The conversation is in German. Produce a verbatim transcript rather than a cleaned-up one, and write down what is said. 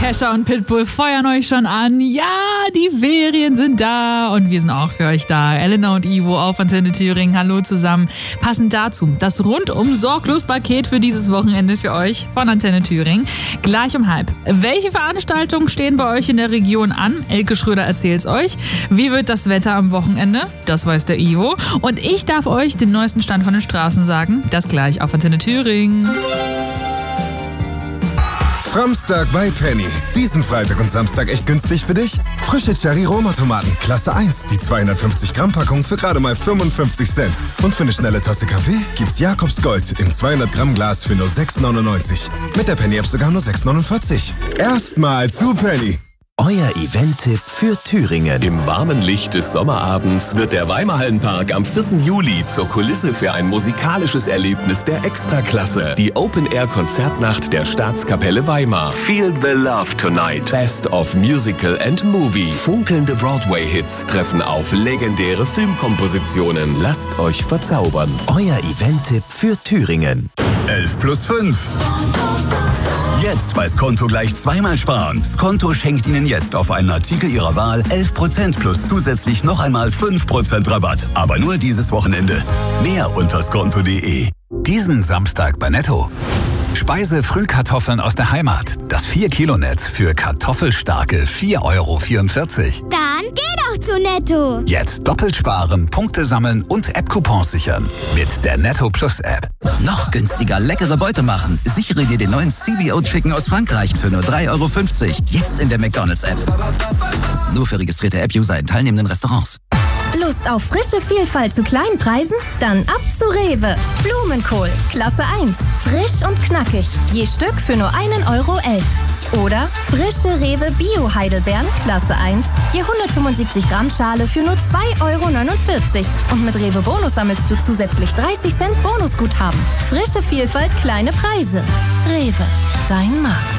Kesha und Pitbull feuern euch schon an. Ja, die Ferien sind da und wir sind auch für euch da. Elena und Ivo auf Antenne Thüringen. Hallo zusammen. Passend dazu das rundum sorglos Paket für dieses Wochenende für euch von Antenne Thüringen. Gleich um halb. Welche Veranstaltungen stehen bei euch in der Region an? Elke Schröder erzählt's euch. Wie wird das Wetter am Wochenende? Das weiß der Ivo. Und ich darf euch den neuesten Stand von den Straßen sagen. Das gleich auf Antenne Thüringen. Samstag bei Penny. Diesen Freitag und Samstag echt günstig für dich? Frische Cherry-Roma-Tomaten, Klasse eins. Die zweihundertfünfzig Gramm Packung für gerade mal fünfundfünfzig Cent. Und für eine schnelle Tasse Kaffee gibt's Jakobs Gold im zweihundert Gramm Glas für nur sechs neunundneunzig. Mit der Penny-App sogar nur sechs neunundvierzig. Erstmal zu Penny. Euer Event-Tipp für Thüringen. Im warmen Licht des Sommerabends wird der Weimarhallenpark am vierten Juli zur Kulisse für ein musikalisches Erlebnis der Extraklasse. Die Open-Air-Konzertnacht der Staatskapelle Weimar. Feel the Love Tonight. Best of Musical and Movie. Funkelnde Broadway-Hits treffen auf legendäre Filmkompositionen. Lasst euch verzaubern. Euer Event-Tipp für Thüringen. elf plus fünf. Jetzt bei Skonto gleich zweimal sparen. Skonto schenkt Ihnen jetzt auf einen Artikel Ihrer Wahl elf Prozent plus zusätzlich noch einmal fünf Prozent Rabatt. Aber nur dieses Wochenende. Mehr unter skonto punkt de. Diesen Samstag bei Netto. Speise-Frühkartoffeln aus der Heimat. Das vier Kilo Netz für kartoffelstarke vier Euro vierundvierzig. Dann geh doch zu Netto. Jetzt doppelt sparen, Punkte sammeln und App-Coupons sichern. Mit der Netto Plus App. Noch günstiger leckere Beute machen. Sichere dir den neuen C B O Chicken aus Frankreich für nur drei Euro fünfzig. Jetzt in der McDonald's App. Nur für registrierte App-User in teilnehmenden Restaurants. Lust auf frische Vielfalt zu kleinen Preisen? Dann ab zu Rewe. Blumenkohl, Klasse eins. Frisch und knackig. Je Stück für nur einen Euro elf. Oder frische Rewe Bio-Heidelbeeren, Klasse eins. Je hundertfünfundsiebzig Gramm Schale für nur zwei Euro neunundvierzig. Und mit Rewe Bonus sammelst du zusätzlich dreißig Cent Bonusguthaben. Frische Vielfalt, kleine Preise. Rewe, dein Markt.